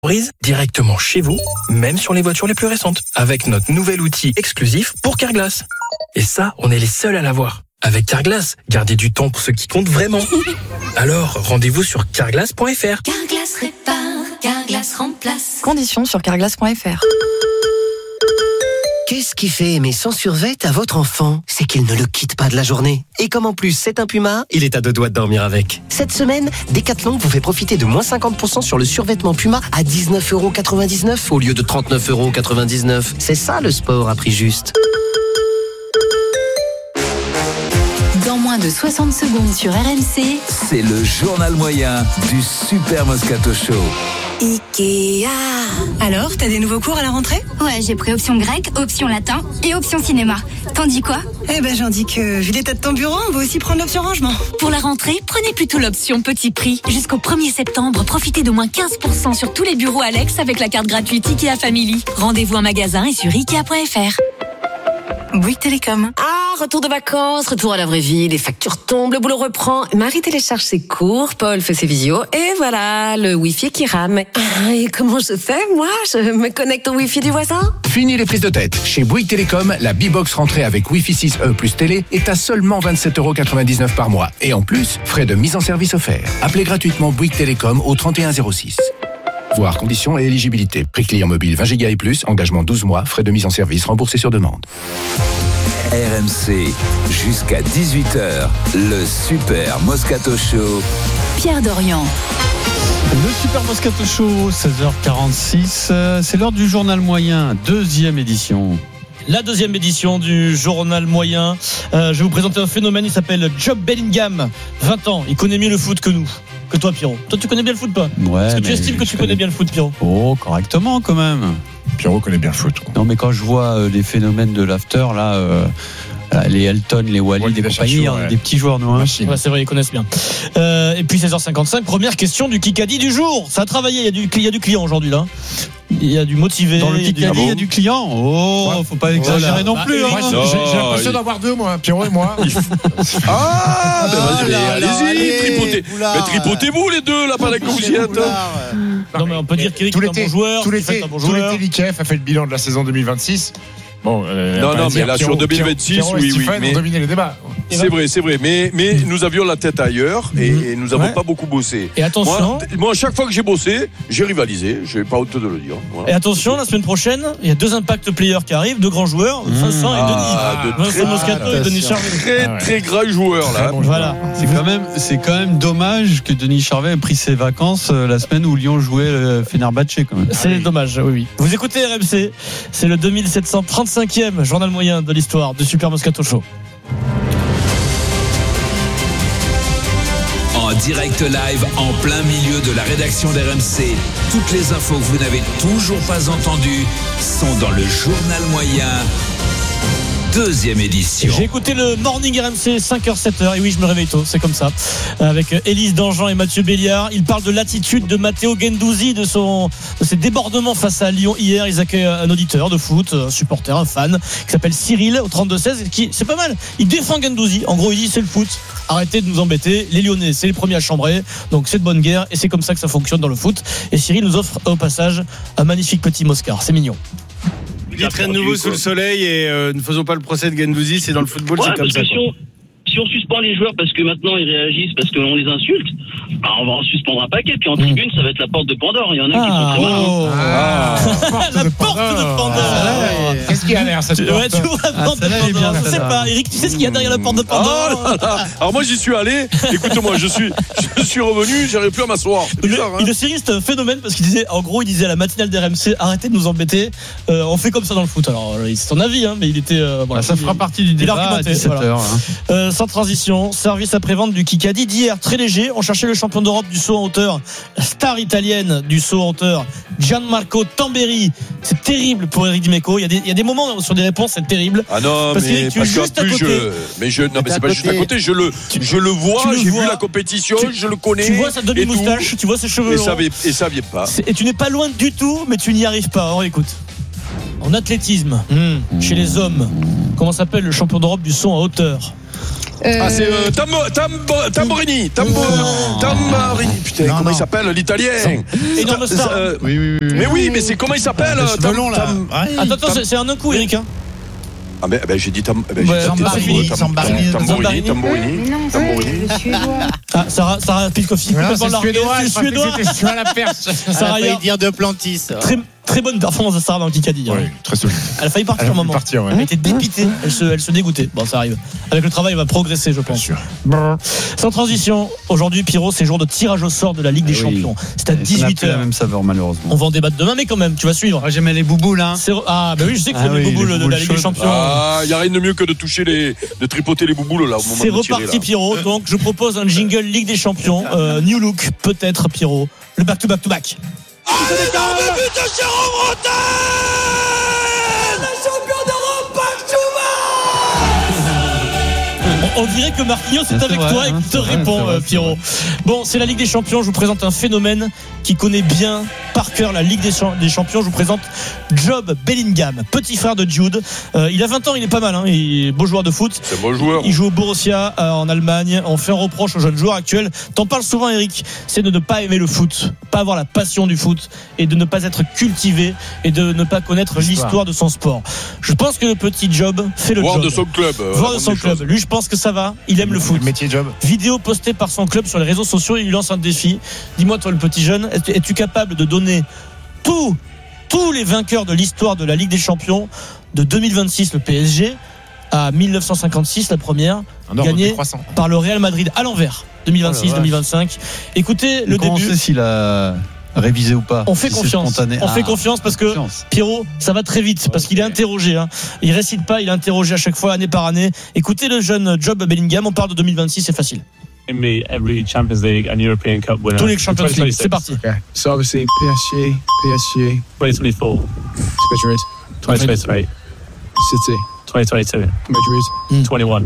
directement chez vous, même sur les voitures les plus récentes, avec notre nouvel outil exclusif pour Carglass. Et ça, on est les seuls à l'avoir. Avec Carglass, gardez du temps pour ce qui compte vraiment. Alors, rendez-vous sur carglass.fr. Carglass répare, Carglass remplace. Conditions sur carglass.fr. Qu'est-ce qui fait aimer son survêt à votre enfant? C'est qu'il ne le quitte pas de la journée. Et comme en plus c'est un Puma, il est à 2 doigts de dormir avec. Cette semaine, Decathlon vous fait profiter de moins 50% sur le survêtement Puma à 19,99€ au lieu de 39,99€. C'est ça le sport à prix juste. Dans moins de 60 secondes sur RMC, c'est le journal moyen du Super Moscato Show. Ikea. Alors, t'as des nouveaux cours à la rentrée? Ouais, j'ai pris option grec, option latin et option cinéma. T'en dis quoi? Eh ben, j'en dis que, vu l'état de ton bureau, on va aussi prendre l'option rangement. Pour la rentrée, prenez plutôt l'option petit prix. Jusqu'au 1er septembre, profitez de moins 15% sur tous les bureaux Alex avec la carte gratuite Ikea Family. Rendez-vous en magasin et sur Ikea.fr. Bouygues Télécom. Ah, retour de vacances, retour à la vraie vie, les factures tombent, le boulot reprend. Marie télécharge ses cours, Paul fait ses visios, et voilà, le Wi-Fi qui rame. Ah, et comment je fais, moi? Je me connecte au Wi-Fi du voisin? Fini les prises de tête. Chez Bouygues Télécom, la B-Box rentrée avec Wi-Fi 6E plus télé est à seulement 27,99€ par mois. Et en plus, frais de mise en service offerts. Appelez gratuitement Bouygues Télécom au 3106. Voir conditions et éligibilité. Prix client mobile 20 Go et plus, engagement 12 mois, frais de mise en service remboursés sur demande. RMC, jusqu'à 18h, le Super Moscato Show. Pierre Dorian. Le Super Moscato Show, 16h46, c'est l'heure du journal moyen, deuxième édition. La deuxième édition du journal moyen. Je vais vous présenter un phénomène, il s'appelle Job Bellingham, 20 ans, il connaît mieux le foot que nous. Que toi, Pierrot. Toi, tu connais bien le foot, pas? Ouais. Est-ce que tu estimes que tu connais bien le foot, Pierrot? Oh, correctement, quand même. Pierrot connaît bien le foot. Non, mais quand je vois les phénomènes de l'after, là, les Elton, les Walid et compagnie, ouais. Des petits joueurs, nous. Hein. Ouais, c'est vrai, ils connaissent bien. Et puis 16h55, première question du Kikadi du jour. Ça a travaillé, il y a du client aujourd'hui, là. Il y a du motivé. Dans le Kikadi, il y a du client. Oh, faut pas exagérer non plus. Moi, j'ai l'impression d'avoir deux, moi, Pierrot et moi. Allez-y, tripotez-vous les deux, là, pendant que vous y êtes. Non, mais on peut dire qu'Eric est un bon joueur. Tout l'été, l'IKF a fait le bilan de la saison 2026. Bon, non, mais là, sur 2026, oui, mais dominé les débats. C'est vrai. Mais nous avions la tête ailleurs et nous n'avons pas beaucoup bossé. Et attention. Moi, à chaque fois que j'ai bossé, j'ai rivalisé. Je n'ai pas honte de le dire. Voilà. Et attention, la semaine prochaine, il y a 2 impact players qui arrivent, 2 grands joueurs, Vincent et Denis. Vincent Moscato et Denis Charvet. Très grands joueurs, là. Voilà. C'est quand même dommage que Denis Charvet ait pris ses vacances la semaine où Lyon jouait le Fenerbahçe, quand même. C'est dommage, oui. Vous écoutez RMC, c'est le 2735e journal moyen de l'histoire du Super Moscato Show. En direct live, en plein milieu de la rédaction d'RMC, toutes les infos que vous n'avez toujours pas entendues sont dans le journal moyen. Deuxième édition. J'ai écouté le Morning RMC 5h-7h et oui, je me réveille tôt, c'est comme ça. Avec Élise Dangean et Mathieu Béliard, ils parlent de l'attitude de Matteo Guendouzi, de ses débordements face à Lyon hier. Ils accueillent un auditeur de foot, un supporter, un fan qui s'appelle Cyril au 32-16 qui, c'est pas mal, il défend Guendouzi. En gros, il dit c'est le foot, arrêtez de nous embêter, les Lyonnais c'est les premiers à chambrer, donc c'est de bonne guerre et c'est comme ça que ça fonctionne dans le foot. Et Cyril nous offre au passage un magnifique petit Moscar, c'est mignon. Il traîne nouveau sous le soleil et ne faisons pas le procès de Guendouzi, c'est dans le football, c'est comme ça. Si on suspend les joueurs parce que maintenant ils réagissent parce qu'on les insulte, on va en suspendre un paquet. Puis en tribune, ça va être la porte de Pandore. Il y en a qui sont très malins. La porte de Pandore. Qu'est-ce qu'il y a derrière cette porte? Tu ouvres la porte de Pandore. Je sais pas, Eric, tu sais ce qu'il y a derrière la porte de Pandore? Alors moi j'y suis allé. Écoute-moi, je suis revenu, j'arrive plus à m'asseoir. Le Cyril, c'était un phénomène parce qu'il disait, en gros, il disait à la matinale d'RMC, arrêtez de nous embêter. On fait comme ça dans le foot. Alors c'est son avis, mais il était. Ça fera partie du débat à 17h. Sans transition, service après-vente du Kikadi d'hier, très léger. On cherchait le champion d'Europe du saut en hauteur, la star italienne du saut en hauteur, Gianmarco Tamberi. C'est terrible pour Eric Dimeco. Il y a des moments sur des réponses, c'est terrible. Ah non, parce mais parce juste à côté. Mais c'est pas juste à côté. Je le vois. J'ai vu la compétition. Je le connais. Tu vois sa demi-moustache, tu vois ses cheveux longs. Et ça vient pas. Et tu n'es pas loin du tout, mais tu n'y arrives pas. On écoute. En athlétisme, chez les hommes, comment s'appelle le champion d'Europe du saut en hauteur? c'est Tamborini. Tamborini. Putain, comment il s'appelle l'italien? Énorme star. Mais oui, mais c'est comment il s'appelle? Attends, c'est un coup, Eric. Ah ben j'ai dit Tamborini. Ah, Sarah Pilkofi. C'est suédois. Ça va dire de Plantis. Très bonne performance de Sarah dans le Kikadi. Oui, très solide. Elle a failli partir un moment. Elle était dépitée. Elle se dégoûtait. Bon, ça arrive. Avec le travail, elle va progresser, je pense. Sans transition, aujourd'hui, Pierrot, c'est jour de tirage au sort de la Ligue des Champions. C'est à 18h. La même saveur, malheureusement. On va en débattre demain, mais quand même, tu vas suivre. J'aimais les bouboules, hein. Ah, bah oui, je sais que c'est les bouboules de la Ligue des Champions. Ah, il n'y a rien de mieux que de toucher de tripoter les bouboules là au moment de tirer. C'est reparti, Pierrot. Donc, je propose un jingle Ligue des Champions. New look, peut-être, Pierrot. Le back-to-back-to-back. Allez, le but de Jérôme Rotten, le champion d'Europe back-to-back. On dirait que Marquinhos est avec toi et qu'il te répond, Pierrot. Bon, c'est la Ligue des Champions. Je vous présente un phénomène qui connaît bien par cœur la Ligue des Champions. Je vous présente Job Bellingham, petit frère de Jude. Il a 20 ans, il est pas mal, hein. Il est beau joueur de foot. C'est un beau joueur. Il joue au Borussia en Allemagne. On fait un reproche aux jeunes joueurs actuels. T'en parles souvent, Eric. C'est de ne pas aimer le foot, pas avoir la passion du foot et de ne pas être cultivé et de ne pas connaître l'histoire de son sport. Je pense que le petit Job fait le job. De son club. Voir de son club. Lui, je pense que ça va. Il aime le foot. Métier Job. Vidéo postée par son club sur les réseaux sociaux. Il lui lance un défi. Dis-moi, toi, le petit jeune, es-tu capable de donner tous les vainqueurs de l'histoire de la Ligue des Champions de 2026, le PSG, à 1956, la première, gagnée par le Real Madrid à l'envers, 2026-2025. Écoutez le début. On sait s'il a révisé ou pas. On fait confiance. On fait confiance parce que Pierrot, ça va très vite parce qu'il est interrogé. Hein. Il récite pas, il est interrogé à chaque fois, année par année. Écoutez le jeune Job Bellingham. On parle de 2026, c'est facile. Every Champions League and European Cup winner. Tous les Champions League, c'est parti. Okay. So obviously PSG 2024, Madrid 2023, City 2022, Madrid 21,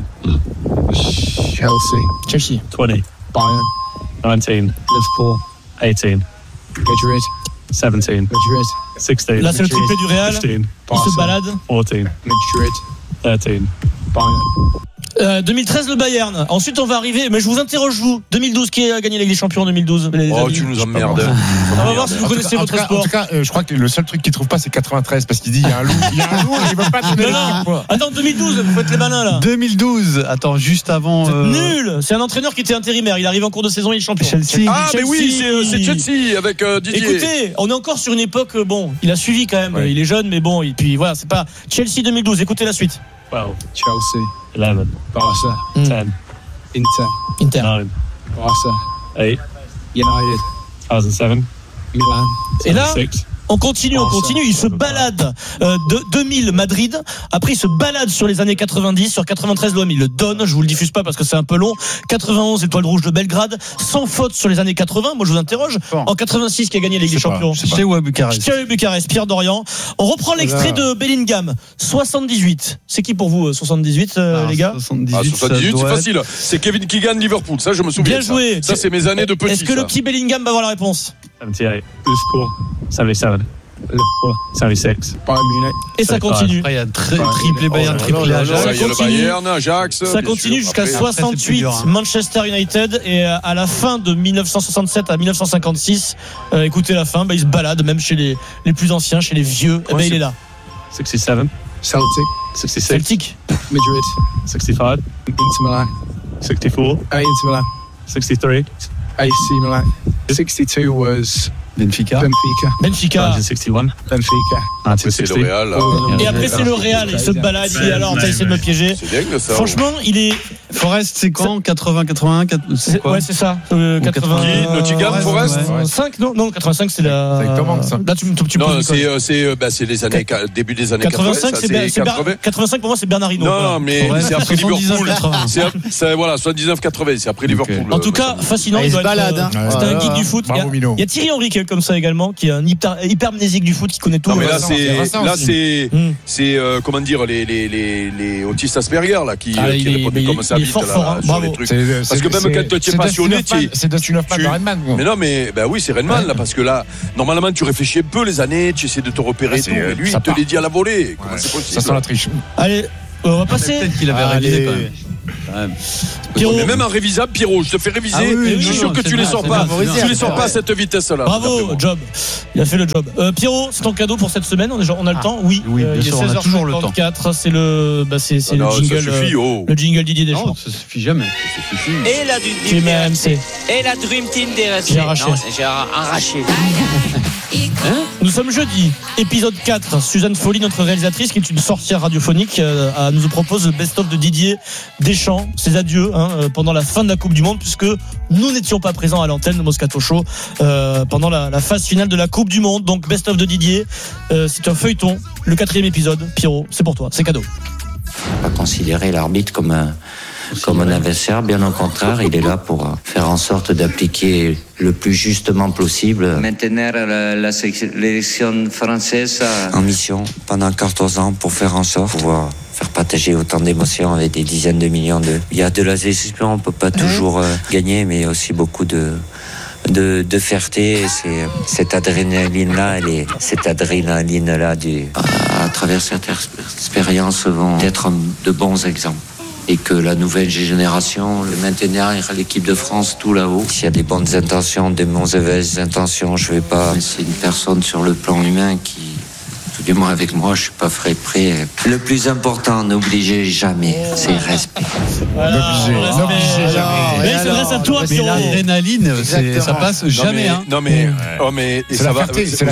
Chelsea 20, Bayern 19, Liverpool 18, Madrid 17, Madrid 16. Là, c'est le triplé du Real. 15, il se balade. 14, Madrid 13, Bayern. 2013 le Bayern. Ensuite on va arriver, mais je vous interroge vous. 2012, qui a gagné la Ligue des Champions en 2012? Tu nous emmerdes. On va voir si vous connaissez votre sport. En tout cas, je crois que le seul truc qu'il trouve pas, c'est 93 parce qu'il dit il y a un loup et il veut pas donner l'équipe. Attends, 2012, vous faites les malins là. 2012, attends, juste avant. Nul. C'est un entraîneur qui était intérimaire. Il arrive en cours de saison, il est champion. Chelsea. Ah mais oui, c'est Chelsea avec Didier. Écoutez, on est encore sur une époque. Bon, il a suivi quand même. Il est jeune, mais bon. Et puis voilà, c'est pas Chelsea 2012. Écoutez la suite. 12, Chelsea 11, Barca 10, Inter 9, Barca 8, United 2007, Milan. Et là, 2006. on continue. Il se balade de 2000 Madrid. Après, il se balade sur les années 90, sur 93 l'OM. Il le donne. Je vous le diffuse pas parce que c'est un peu long. 91 Étoile Rouge de Belgrade, sans faute sur les années 80. Moi, je vous interroge. En 86, qui a gagné la Ligue des Champions. C'était où à Bucarest? Pierre Dorian. On reprend l'extrait de Bellingham. 78. C'est qui pour vous 78, les gars? 78, c'est facile. C'est Kevin Keegan, Liverpool. Ça, je me souviens. Bien joué. Ça, c'est mes années de petit. Est-ce que le petit Bellingham va avoir la réponse? 78, 77, 76, Bayern Munich. Et ça continue. Après, il y a triplé Bayern, triplé Ajax. Il y a le Bayern, Ajax. Ça continue jusqu'à 68 Manchester United et à la fin de 1967 à 1956. Écoutez la fin, il se balade même chez les plus anciens, chez les vieux. Il est là. 67, Celtic 66, Celtic, Madrid 65, Inter Milan 64, Inter Milan 63, AC Milan 62 was Benfica. 61, Benfica. C'est le Real. Et après c'est le Real, il se balade, il dit alors t'as essayé de me piéger. C'est dingue ça. Franchement, il est Forest, c'est quand? 80, 81, c'est quoi? Ouais, c'est ça. 80. Nottingham Forest 5 non 85 c'est la. C'est avec Tom Hanks. Là tu non, c'est les années début des années 85 80. 85 pour moi c'est Bernard Hinault. Non, mais c'est après Liverpool. C'est voilà, 79 80, c'est après Liverpool. En tout cas, fascinant, il se balade. C'est un geek du foot. Il y a Thierry Henry comme ça également, qui est un hypermnésique du foot, qui connaît tout. Non mais là c'est comment dire les autistes Asperger là qui répondent comme ça vite là sur les trucs. Parce que même quand tu es passionné, c'est Dustin Hoffman de Redman. Mais non mais oui c'est Redman là parce que là normalement tu réfléchis un peu les années, tu essaies de te repérer tout. Et lui il te les dit à la volée. Comment c'est possible? Ça sent la triche. Allez, on va passer. Peut-être qu'il avait révisé quand même. Pierrot. Mais même en révisable, Pierrot, je te fais réviser. Je suis sûr que tu les sors pas. Tu les sors pas à cette vitesse-là. Bravo, job. Il a fait le job. Pierrot, c'est ton cadeau pour cette semaine. On a le temps. Oui. Il est 16h54. C'est le jingle. Le jingle Didier Deschamps. Non, ça suffit jamais. Et la Et la Dream Team des RMC. J'ai arraché. Nous sommes jeudi, épisode 4. Suzanne Folly, notre réalisatrice, qui est une sorcière radiophonique, nous propose le best-of de Didier Deschamps, ses adieux pendant la fin de la Coupe du Monde, puisque nous n'étions pas présents à l'antenne de Moscato Show pendant la phase finale de la Coupe du Monde. Donc best-of de Didier, c'est un feuilleton, le 4e épisode. Pierrot, c'est pour toi, c'est cadeau. Pas considérer l'arbitre comme un adversaire, bien au contraire, il est là pour faire en sorte d'appliquer le plus justement possible. Maintenir la sélection française en mission pendant 14 ans pour faire en sorte de pouvoir faire partager autant d'émotions avec des dizaines de millions de... Il y a de la déception, on ne peut pas toujours gagner, mais aussi beaucoup de fierté. C'est cette adrénaline-là, à travers cette expérience vont être de bons exemples. Et que la nouvelle génération, le maintenir l'équipe de France tout là-haut. S'il y a des bonnes intentions, des mauvaises intentions, je vais pas. C'est une personne sur le plan humain qui, tout du moins avec moi, je suis pas prêt. Le plus important, n'obligez jamais, c'est respect. N'obligez jamais. Mais c'est grâce à toi, Pierrot. L'adrénaline, ça passe jamais. Non mais ça va.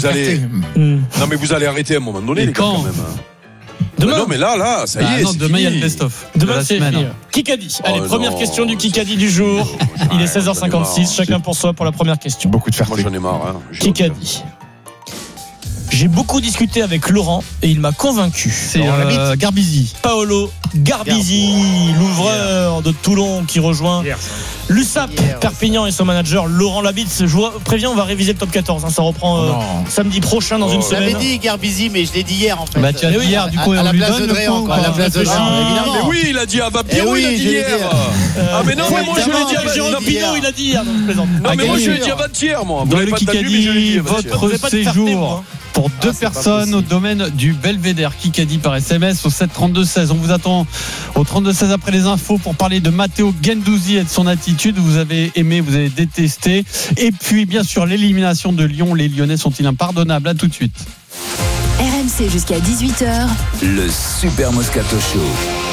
Non mais vous allez arrêter à un moment donné, les gars, quand même. Demain. Non mais là, ça y est. Non, demain il y a le best-of. Demain c'est fini. Kikadi. Allez, première question du Kikadi du jour. Il est 16h56, chacun pour soi pour la première question. Beaucoup de fierté. Moi j'en ai marre. Kikadi. J'ai beaucoup discuté avec Laurent et il m'a convaincu. C'est Garbisi. Paolo Garbisi, l'ouvreur de Toulon qui rejoint l'USAP Perpignan et son manager Laurent Labitte. Je vous préviens, on va réviser le top 14. Ça reprend samedi prochain dans une semaine. Je l'avais dit Garbisi, mais je l'ai dit hier en fait. Bah tu as dit hier, du coup, à la place de Dréan. À la place de Dréan, évidemment. Mais oui, il a dit à Pierrot, il a dit hier. Ah mais non, mais moi je l'ai dit à Jérôme Pinault, il a dit hier. Non mais moi je l'ai dit avant-hier, moi. Dans le Kikadi, votre séjour pour deux personnes au domaine du Belvédère. Kikadi par SMS au 732-16. On vous attend au 32-16 après les infos pour parler de Matteo Guendouzi et de son attitude. Vous avez aimé, vous avez détesté. Et puis bien sûr l'élimination de Lyon. Les Lyonnais sont-ils impardonnables? À tout de suite. RMC jusqu'à 18h. Le Super Moscato Show.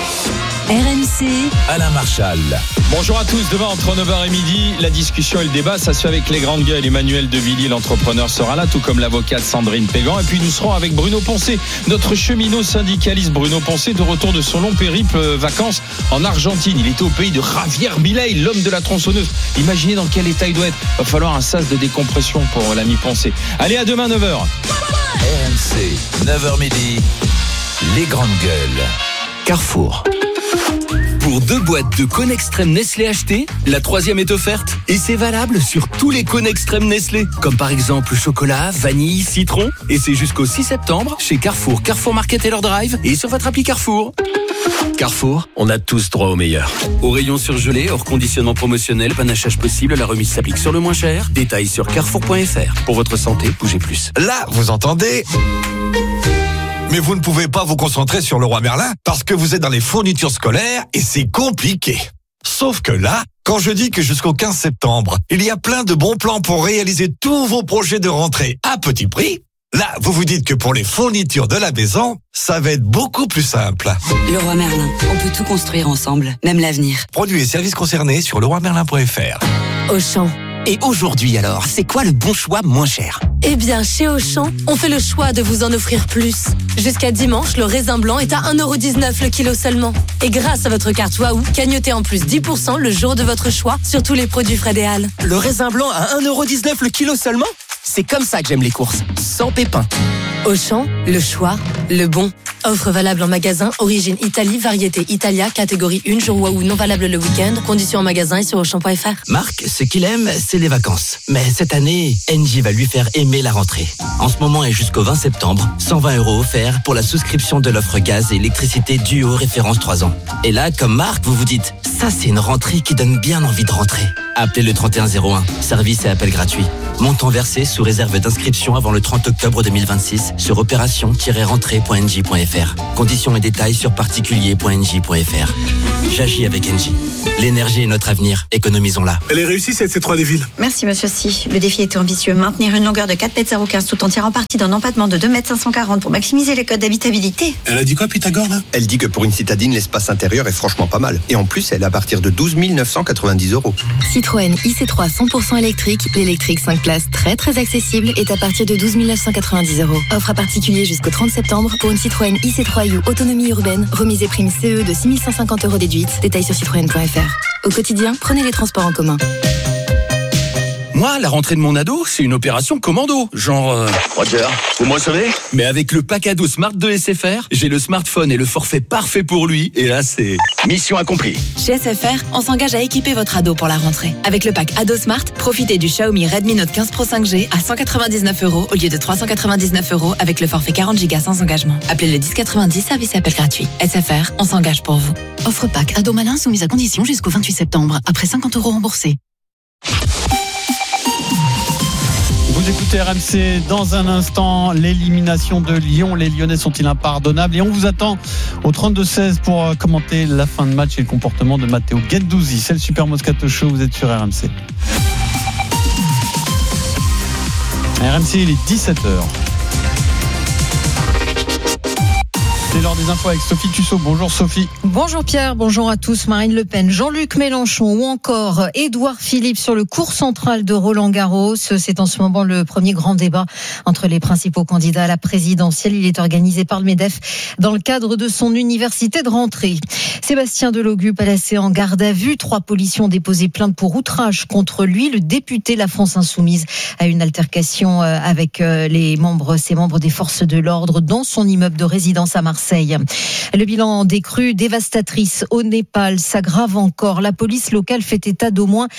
RMC, Alain Marchal. Bonjour à tous, demain entre 9h et midi, la discussion et le débat, ça se fait avec les grandes gueules. Emmanuel Devilliers, l'entrepreneur, sera là, tout comme l'avocate Sandrine Pégan. Et puis nous serons avec Bruno Poncet, notre cheminot syndicaliste Bruno Poncet, de retour de son long périple vacances en Argentine. Il était au pays de Javier Milei, l'homme de la tronçonneuse. Imaginez dans quel état il doit être. Il va falloir un sas de décompression pour l'ami Poncet. Allez, à demain 9h. RMC, 9h midi, les grandes gueules. Carrefour. Pour 2 boîtes de cônes extrême Nestlé achetées, la 3e est offerte. Et c'est valable sur tous les cônes extrême Nestlé. Comme par exemple chocolat, vanille, citron. Et c'est jusqu'au 6 septembre chez Carrefour, Carrefour Market et leur drive et sur votre appli Carrefour. Carrefour, on a tous droit au meilleur. Au rayon surgelé, hors conditionnement promotionnel, panachage possible, la remise s'applique sur le moins cher. Détails sur carrefour.fr. Pour votre santé, bougez plus. Là, vous entendez ? Mais vous ne pouvez pas vous concentrer sur Leroy Merlin parce que vous êtes dans les fournitures scolaires et c'est compliqué. Sauf que là, quand je dis que jusqu'au 15 septembre, il y a plein de bons plans pour réaliser tous vos projets de rentrée à petit prix, là, vous vous dites que pour les fournitures de la maison, ça va être beaucoup plus simple. Leroy Merlin, on peut tout construire ensemble, même l'avenir. Produits et services concernés sur leroymerlin.fr. Auchan. Et aujourd'hui alors, c'est quoi le bon choix moins cher ? Eh bien, chez Auchan, on fait le choix de vous en offrir plus. Jusqu'à dimanche, le raisin blanc est à 1,19€ le kilo seulement. Et grâce à votre carte Waouh, gagnotez en plus 10% le jour de votre choix sur tous les produits Fred et Hall. Le raisin blanc à 1,19€ le kilo seulement ? C'est comme ça que j'aime les courses, sans pépins. Auchan, le choix, le bon. Offre valable en magasin, origine Italie, variété Italia, catégorie 1, jour Waouh, non valable le week-end. Conditions en magasin et sur Auchan.fr. Marc, ce qu'il aime, c'est les vacances. Mais cette année, Engie va lui faire aimer la rentrée. En ce moment et jusqu'au 20 septembre, 120€ offerts pour la souscription de l'offre gaz et électricité Duo référence 3 ans. Et là, comme Marc, vous vous dites, ça c'est une rentrée qui donne bien envie de rentrer. Appelez le 3101. Service et appel gratuit. Montant versé sous réserve d'inscription avant le 30 octobre 2026 sur opération-rentrée.nj.fr. Conditions et détails sur particulier.nj.fr. J'agis avec Engie. L'énergie est notre avenir. Économisons-la. Elle est réussie cette C3 des villes. Merci monsieur Si. Le défi était ambitieux. Maintenir une longueur de 4,015 m tout en tirant parti d'un empattement de 2,540 m pour maximiser les codes d'habitabilité. Elle a dit quoi Pythagore là? Elle dit que pour une citadine, l'espace intérieur est franchement pas mal. Et en plus, elle est à partir de 12 990 €. Citroën IC3 100% électrique, l'électrique 5 places très accessible est à partir de 12 990 €. Offre à particulier jusqu'au 30 septembre pour une Citroën IC3U autonomie urbaine, remise et prime CE de 6 150 € déduite. Détails sur citroën.fr. Au quotidien, prenez les transports en commun. Moi, la rentrée de mon ado, c'est une opération commando. Genre... Roger, vous me recevez? Mais avec le pack ado Smart de SFR, j'ai le smartphone et le forfait parfait pour lui. Et là, c'est... Mission accomplie. Chez SFR, on s'engage à équiper votre ado pour la rentrée. Avec le pack ado Smart, profitez du Xiaomi Redmi Note 15 Pro 5G à 199 € au lieu de 399 € avec le forfait 40 Go sans engagement. Appelez le 1090, service et appel gratuit. SFR, on s'engage pour vous. Offre pack ado malin soumise à condition jusqu'au 28 septembre, après 50 € remboursés. Vous écoutez RMC, dans un instant, l'élimination de Lyon. Les Lyonnais sont-ils impardonnables? Et on vous attend au 32-16 pour commenter la fin de match et le comportement de Matteo Guendouzi. C'est le Super Moscato Show, vous êtes sur RMC. RMC, il est 17h. C'est l'heure des infos avec Sophie Tussaud. Bonjour Sophie. Bonjour Pierre, bonjour à tous. Marine Le Pen, Jean-Luc Mélenchon ou encore Édouard Philippe sur le cours central de Roland-Garros. C'est en ce moment le premier grand débat entre les principaux candidats à la présidentielle. Il est organisé par le MEDEF dans le cadre de son université de rentrée. Sébastien Delogu, placé en garde à vue. 3 policiers ont déposé plainte pour outrage contre lui. Le député La France Insoumise a eu une altercation avec ces membres des forces de l'ordre dans son immeuble de résidence à Marseille. Le bilan des crues dévastatrices au Népal s'aggrave encore. La police locale fait état d'au moins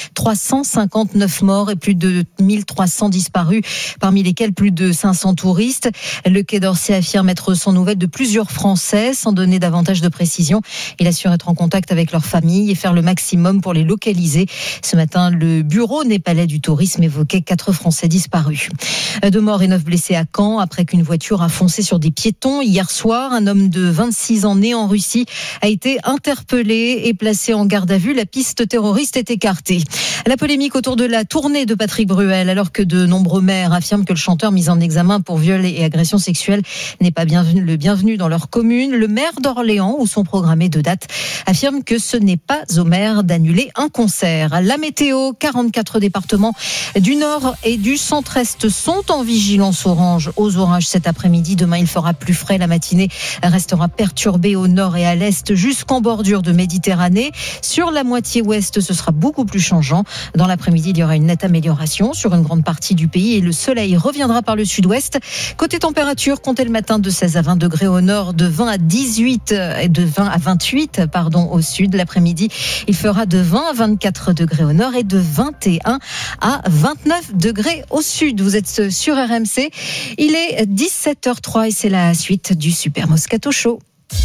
359 morts et plus de 1300 disparus, parmi lesquels plus de 500 touristes. Le Quai d'Orsay affirme être sans nouvelles de plusieurs Français, sans donner davantage de précision. Il assure être en contact avec leurs familles et faire le maximum pour les localiser. Ce matin, le bureau népalais du tourisme évoquait 4 Français disparus. 2 morts et 9 blessés à Caen après qu'une voiture a foncé sur des piétons hier soir. Un homme de 26 ans né en Russie a été interpellé et placé en garde à vue. La piste terroriste est écartée. La polémique autour de la tournée de Patrick Bruel, alors que de nombreux maires affirment que le chanteur mis en examen pour viol et agression sexuelle n'est pas le bienvenu dans leur commune. Le maire d'Orléans, où sont programmées 2 dates, affirme que ce n'est pas au maire d'annuler un concert. La météo, 44 départements du nord et du centre-est sont en vigilance orange aux orages cet après-midi. Demain, il fera plus frais. La matinée restera perturbée au nord et à l'est jusqu'en bordure de Méditerranée. Sur la moitié ouest, ce sera beaucoup plus changeant. Dans l'après-midi, il y aura une nette amélioration sur une grande partie du pays et le soleil reviendra par le sud-ouest. Côté température, comptez le matin de 16 à 20 degrés au nord, de 20 à 18 et de 20 à 28 au sud. L'après-midi, il fera de 20 à 24 degrés au nord et de 21 à 29 degrés au sud. Vous êtes sur RMC. Il est 17h03 et c'est la suite du Super Moscato Show.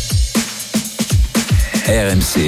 RMC.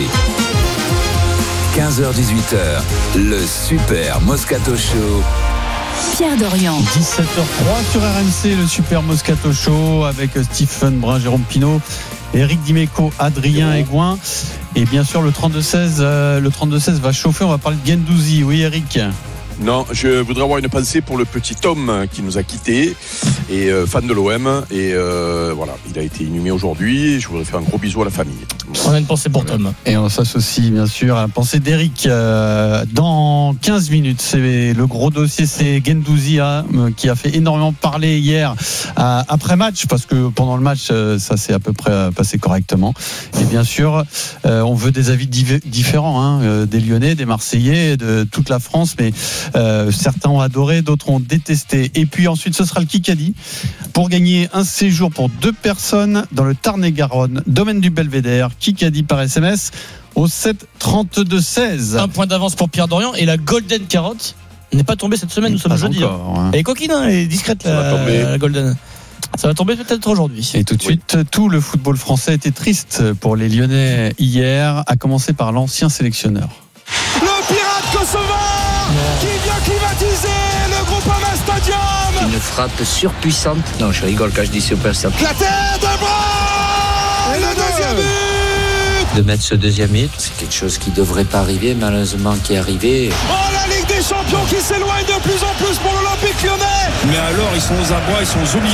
15h-18h, le Super Moscato Show. Pierre Dorian. 17h03 sur RMC, le Super Moscato Show avec Stephen Brun, Jérôme Pinault, Éric Dimeco, Adrien Aigouin. Et bien sûr, le 32-16 va chauffer. On va parler de Guendouzi. Oui, Éric. Non, je voudrais avoir une pensée pour le petit Tom qui nous a quittés et fan de l'OM et voilà, il a été inhumé aujourd'hui. Je voudrais faire un gros bisou à la famille. On a une pensée pour Tom. Et on s'associe bien sûr à la pensée d'Éric. Dans 15 minutes, c'est le gros dossier, c'est Guendouzi qui a fait énormément parler hier après match, parce que pendant le match ça s'est à peu près passé correctement. Et bien sûr, on veut des avis différents, des Lyonnais, des Marseillais, de toute la France, mais certains ont adoré, d'autres ont détesté. Et puis ensuite, ce sera le Kikadi pour gagner un séjour pour 2 personnes dans le Tarn-et-Garonne, domaine du Belvédère. Kikadi par SMS au 7 32 16. Un point d'avance pour Pierre Dorian et la Golden Carotte n'est pas tombée cette semaine. Nous sommes jeudi. Elle est coquine, elle est discrète la Golden. Ça va tomber peut-être aujourd'hui. Et tout de suite, tout le football français était triste pour les Lyonnais hier, à commencer par l'ancien sélectionneur. Le pirate kosovar qui vient climatiser le Groupama Stadium. Une frappe surpuissante. Non, je rigole quand je dis surpuissante. La tête de bras. Et le deuxième but. De mettre ce deuxième but, c'est quelque chose qui ne devrait pas arriver, malheureusement qui est arrivé. Oh, la Ligue des Champions qui s'éloigne de plus en plus pour l'Olympique Lyonnais. Mais alors, ils sont aux abois, ils sont aux oubliés.